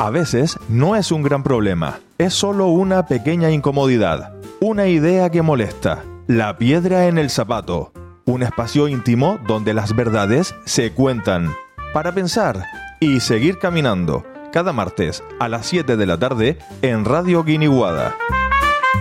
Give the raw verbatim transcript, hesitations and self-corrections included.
A veces no es un gran problema, es solo una pequeña incomodidad, una idea que molesta, la piedra en el zapato, un espacio íntimo donde las verdades se cuentan, para pensar y seguir caminando, cada martes a las siete de la tarde en Radio Guiniguada.